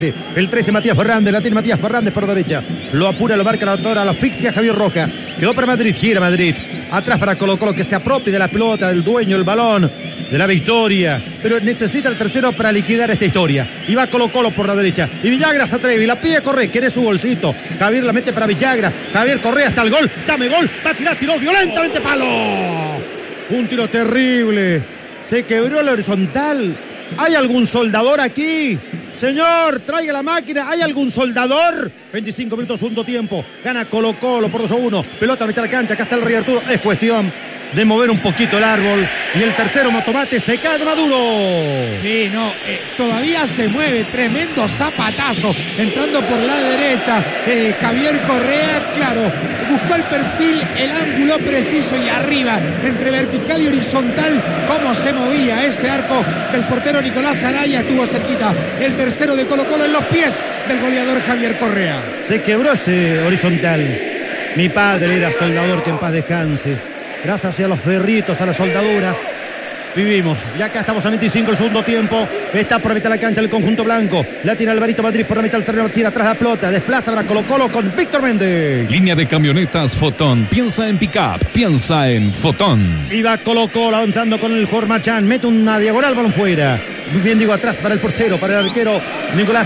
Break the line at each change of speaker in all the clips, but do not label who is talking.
El 13 Matías Fernández, la tiene Matías Fernández por derecha. Lo apura, lo marca la autora, lo asfixia Javier Rojas. Quedó para Madrid, gira Madrid. Atrás para Colo-Colo, que se apropie de la pelota, del dueño, el balón, de la victoria. Pero necesita el tercero para liquidar esta historia. Y va Colo-Colo por la derecha. Y Villagra se atreve, y la pide Correa, quiere su bolsito. Javier la mete para Villagra. Javier Correa hasta el gol. Dame gol. Va a tirar, tiró violentamente, palo. Un tiro terrible. Se quebró el horizontal. ¿Hay algún soldador aquí? Señor, traiga la máquina. ¿Hay algún soldador? 25 minutos, segundo tiempo. Gana Colo-Colo por 2-1. Pelota a mitad de la cancha. Acá está el Rey Arturo. Es cuestión de mover un poquito el árbol. Y el tercero, Motomate, se cae de Maduro.
Sí, no, todavía se mueve. Tremendo zapatazo. Entrando por la derecha. Javier Correa, claro, buscó el perfil, el ángulo preciso y arriba, entre vertical y horizontal, cómo se movía ese arco del portero Nicolás Araya. Estuvo cerquita el tercero de Colo-Colo en los pies del goleador Javier Correa.
Se quebró ese horizontal. Mi padre era soldador, que en paz descanse. Gracias a los ferritos, a las soldaduras, vivimos. Y acá estamos a 25 el segundo tiempo. Está por la mitad de la cancha el conjunto blanco. La tira Alvarito Madrid por la mitad del terreno. Tira atrás la pelota. Desplaza para Colo-Colo con Víctor Méndez.
Línea de camionetas Fotón. Piensa en pick-up. Piensa en Fotón.
Y va Colo-Colo avanzando con el Jormachán. Mete una diagonal, balón fuera. Muy bien, digo, atrás para el portero, para el arquero Nicolás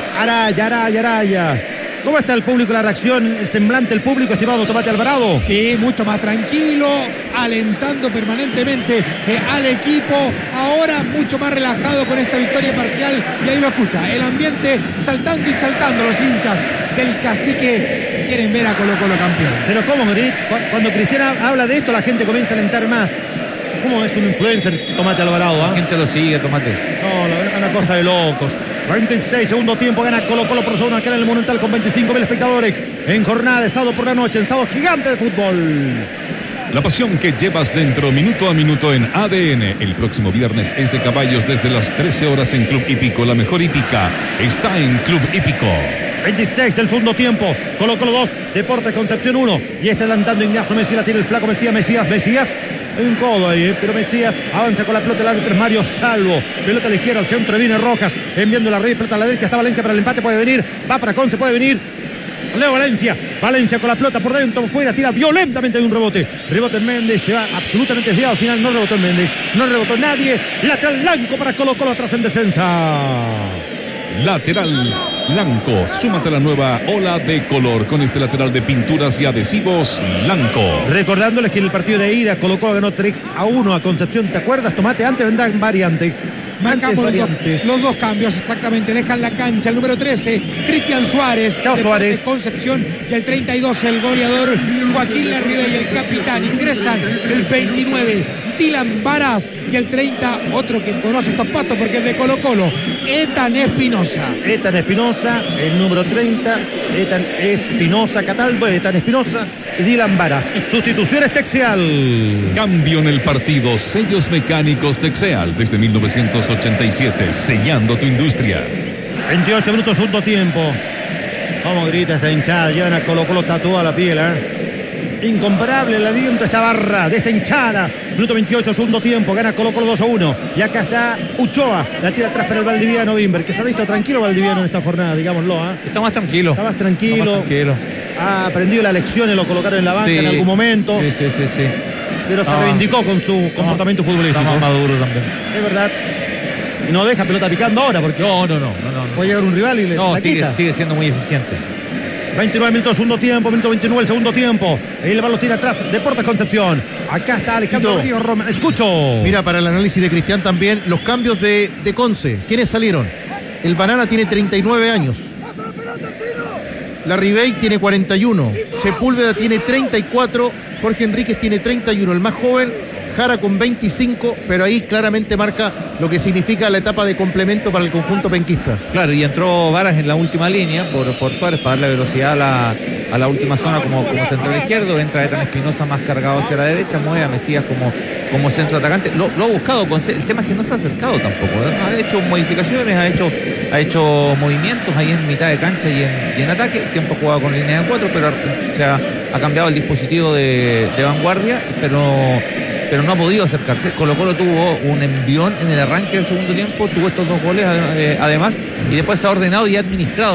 Araya. ¿Cómo está el público, la reacción, el semblante del público, estimado Tomate Alvarado?
Sí, mucho más tranquilo, alentando permanentemente al equipo. Ahora mucho más relajado con esta victoria parcial. Y ahí lo escucha, el ambiente saltando y saltando los hinchas del Cacique. Quieren ver a Colo-Colo campeón.
Pero ¿cómo, Madrid? Cuando Cristiana habla de esto, la gente comienza a alentar más. ¿Cómo es un influencer Tomate Alvarado?
La gente lo sigue, Tomate.
No, una cosa de locos. 26, segundo tiempo, gana Colo-Colo por zona, acá en el Monumental con 25.000 espectadores. En jornada de sábado por la noche, en sábado gigante de fútbol.
La pasión que llevas dentro, minuto a minuto en ADN. El próximo viernes es de caballos desde las 13 horas en Club Hípico. La mejor hípica está en Club Hípico.
26 del segundo tiempo. Colo-Colo 2, Deportes Concepción 1. Y está adelantando Ignacio Mesías, la tiene el flaco Mesías. Hay un codo ahí, pero Mesías avanza con la pelota. El árbitro es Mario Salvo. Pelota a la izquierda, al centro viene Rojas. Enviando la red, pelota a la derecha. Está Valencia para el empate, puede venir. Va para Conce, puede venir. Leo Valencia con la pelota por dentro, fuera, tira violentamente, hay un rebote en Méndez, se va absolutamente desviado, al final no rebotó en Méndez, no rebotó nadie. Lateral blanco para Colo-Colo atrás en defensa.
Lateral blanco, súmate a la nueva ola de color con este lateral de pinturas y adhesivos blanco.
Recordándoles que en el partido de ida Colo-Colo ganó 3-1 a Concepción, ¿te acuerdas, Tomate? Antes vendrán variantes.
Marcamos los dos cambios, exactamente. Dejan la cancha el número 13, Cristian Suárez, de Concepción, y el 32, el goleador Joaquín Larribey y el capitán. Ingresan el 29, Dylan Varas, y el 30, otro que conoce estos patos porque es de Colo-Colo, Ethan Espinosa,
el número 30, Ethan Espinosa, Cataldo, Ethan Espinosa y Dylan Varas. Sustituciones Texeal.
Cambio en el partido, sellos mecánicos Texeal desde 1987, sellando tu industria.
28 minutos, segundo tiempo. Cómo grita esta hinchada, llevan a Colo-Colo tatuada la piel, Incomparable el aliento esta barra de esta hinchada. Minuto 28, segundo tiempo, gana Colo-Colo 2-1. Y acá está Uchoa, la tira atrás para el Valdiviano Bimber, que se ha visto tranquilo Valdiviano en esta jornada, digámoslo.
Está más tranquilo.
Ha aprendido la lección y lo colocaron en la banca en algún momento.
Sí.
Pero se reivindicó con su comportamiento futbolístico.
Está más maduro también.
Es verdad. Y no deja pelota picando ahora, porque
no.
puede llegar un rival y le la quita.
Sigue siendo muy eficiente.
29 minutos, segundo tiempo, minuto 29, el segundo tiempo. El balón tira atrás, Deportes Concepción. Acá está Alejandro Ríos Román. Escucho.
Mira, para el análisis de Cristian también, los cambios de Conce. ¿Quiénes salieron? El Banana tiene 39 años. Larribey tiene 41. Sepúlveda tiene 34. Jorge Enríquez tiene 31. El más joven, Jara con 25, pero ahí claramente marca lo que significa la etapa de complemento para el conjunto penquista.
Claro, y entró Varas en la última línea por Suárez para darle velocidad a la última zona como central izquierdo. Entra Ethan Espinosa más cargado hacia la derecha, mueve a Mesías como centro atacante. Lo ha buscado, el tema es que no se ha acercado tampoco, ha hecho modificaciones, ha hecho movimientos ahí en mitad de cancha y en ataque. Siempre ha jugado con línea de 4, pero ha cambiado el dispositivo de vanguardia, pero pero no ha podido acercarse. Colo-Colo tuvo un envión en el arranque del segundo tiempo, tuvo estos 2 goles además, y después se ha ordenado y ha administrado